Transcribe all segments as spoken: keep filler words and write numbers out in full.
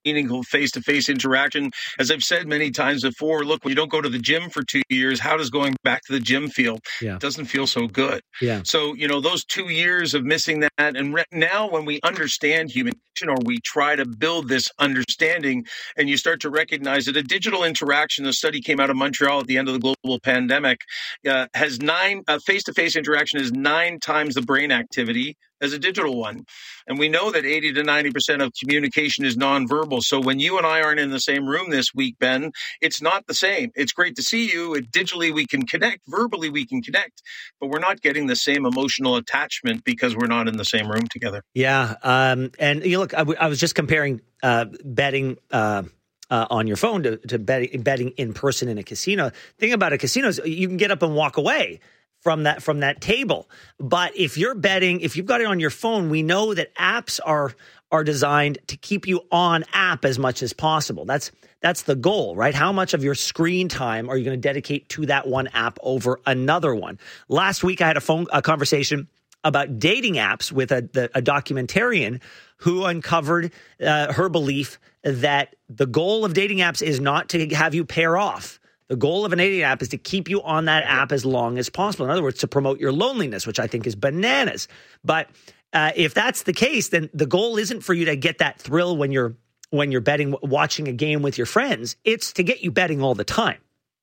meaningful face-to-face interaction. As I've said many times before, look, when you don't go to the gym for two years, how does going back to the gym feel? Yeah. It doesn't feel so good. Yeah. So, you know, those two years of missing that, and re- now when we understand human or we try to build this understanding, and you start to recognize that a digital interaction, a study came out of Montreal at the end of the global pandemic, uh, has nine, uh, face-to-face interaction is nine times the brain activity as a digital one. And we know that eighty to ninety percent of communication is nonverbal. So when you and I aren't in the same room this week, Ben, it's not the same. It's great to see you. It, digitally, we can connect. Verbally, we can connect. But we're not getting the same emotional attachment because we're not in the same room together. Yeah. Um, and you look, I, w- I was just comparing uh, betting uh, uh, on your phone to, to bet- betting in person in a casino. The thing about a casino is you can get up and walk away from that from that table. But if you're betting, if you've got it on your phone, we know that apps are are designed to keep you on app as much as possible. That's that's the goal, right? How much of your screen time are you going to dedicate to that one app over another one? Last week, I had a phone a conversation about dating apps with a, the, a documentarian who uncovered uh, her belief that the goal of dating apps is not to have you pair off. The goal of an dating app is to keep you on that app as long as possible. In other words, to promote your loneliness, which I think is bananas. But uh, if that's the case, then the goal isn't for you to get that thrill when you're when you're betting, watching a game with your friends. It's to get you betting all the time.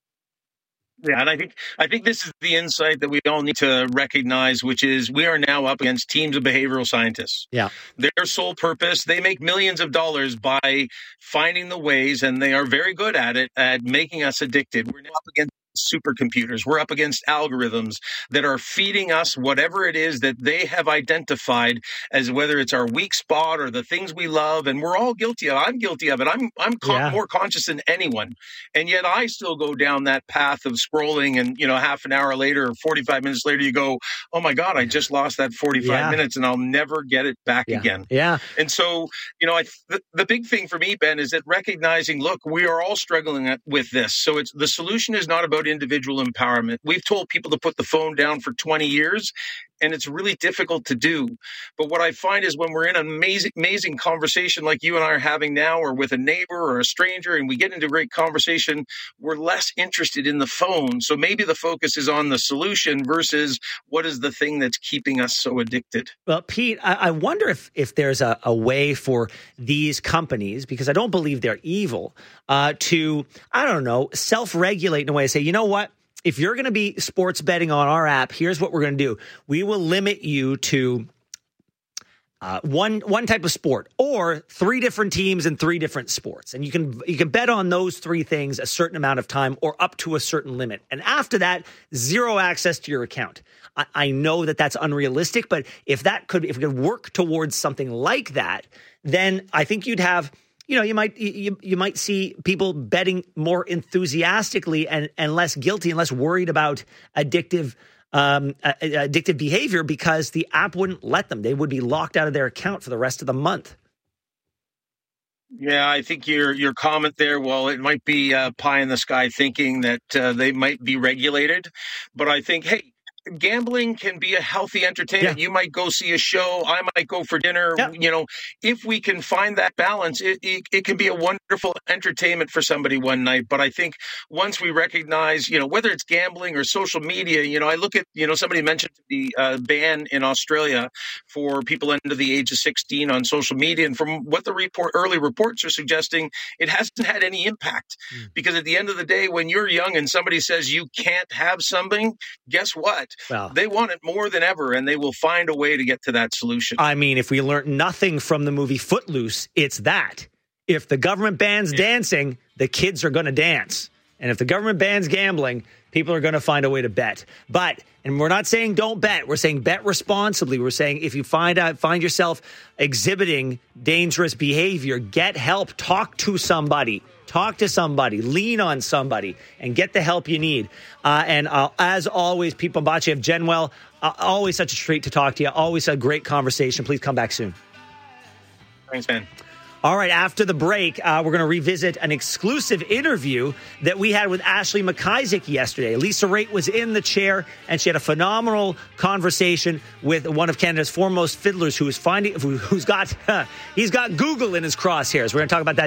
Yeah, and I think I think this is the insight that we all need to recognize, which is we are now up against teams of behavioral scientists. Yeah. Their sole purpose, they make millions of dollars by finding the ways, and they are very good at it, at making us addicted. We're now up against supercomputers. We're up against algorithms that are feeding us whatever it is that they have identified as whether it's our weak spot or the things we love. And we're all guilty of it. I'm guilty of it. I'm I'm con- Yeah. more conscious than anyone. And yet I still go down that path of scrolling. And, you know, half an hour later or forty-five minutes later, you go, oh, my God, I just lost that forty-five Yeah. minutes and I'll never get it back Yeah. again. Yeah. And so, you know, I th- the, the big thing for me, Ben, is that recognizing, look, we are all struggling at, with this. So it's the solution is not about individual empowerment. We've told people to put the phone down for twenty years, and it's really difficult to do. But what I find is when we're in an amazing, amazing conversation like you and I are having now, or with a neighbor or a stranger, and we get into great conversation, we're less interested in the phone. So maybe the focus is on the solution versus what is the thing that's keeping us so addicted. Well, Pete, I, I wonder if, if there's a, a way for these companies, because I don't believe they're evil, uh, to, I don't know, self-regulate in a way, say, you know what? If you're going to be sports betting on our app, here's what we're going to do. We will limit you to uh, one one type of sport or three different teams and three different sports. And you can you can bet on those three things a certain amount of time or up to a certain limit. And after that, zero access to your account. I, I know that that's unrealistic, but if that could, if we could work towards something like that, then I think you'd have, you know, you might you, you might see people betting more enthusiastically and, and less guilty and less worried about addictive um, uh, addictive behavior because the app wouldn't let them. They would be locked out of their account for the rest of the month. Yeah, I think your your comment there, well, it might be uh, pie in the sky thinking that uh, they might be regulated. But I think, hey, gambling can be a healthy entertainment. Yeah. You might go see a show. I might go for dinner. Yeah. You know, if we can find that balance, it, it it can be a wonderful entertainment for somebody one night. But I think once we recognize, you know, whether it's gambling or social media, you know, I look at, you know, somebody mentioned the uh, ban in Australia for people under the age of sixteen on social media. And from what the report, early reports are suggesting, it hasn't had any impact. Mm. Because at the end of the day, when you're young and somebody says you can't have something, guess what? Well, they want it more than ever, and they will find a way to get to that solution. I mean, if we learned nothing from the movie Footloose, it's that. If the government bans yeah. dancing, the kids are going to dance. And if the government bans gambling, people are going to find a way to bet. But, and we're not saying don't bet. We're saying bet responsibly. We're saying if you find out, find yourself exhibiting dangerous behavior, get help, talk to somebody. Talk to somebody, lean on somebody, and get the help you need. Uh, and uh, as always, Pete Bambacci of Genwell, uh, always such a treat to talk to you. Always a great conversation. Please come back soon. Thanks, man. All right, after the break, uh, we're going to revisit an exclusive interview that we had with Ashley McIsaac yesterday. Lisa Raitt was in the chair, and she had a phenomenal conversation with one of Canada's foremost fiddlers who is finding, who's got, he's got Google in his crosshairs. We're going to talk about that